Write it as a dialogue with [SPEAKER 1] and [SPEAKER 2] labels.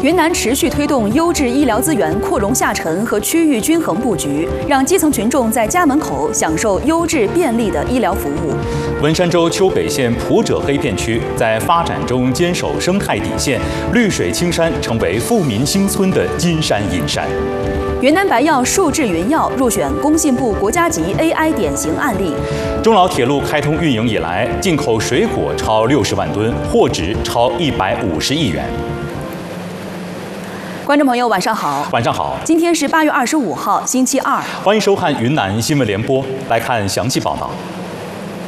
[SPEAKER 1] 云南持续推动优质医疗资源扩容下沉和区域均衡布局，让基层群众在家门口享受优质便利的医疗服务。
[SPEAKER 2] 文山州丘北县普者黑片区在发展中坚守生态底线，绿水青山成为富民新村的金山银山。
[SPEAKER 1] 云南白药数智云药入选工信部国家级 AI 典型案例。
[SPEAKER 2] 中老铁路开通运营以来，进口水果超60万吨，货值超150亿元。
[SPEAKER 1] 观众朋友，晚上好。
[SPEAKER 2] 晚上好。
[SPEAKER 1] 今天是8月25号，星期二。
[SPEAKER 2] 欢迎收看云南新闻联播，来看详细报道。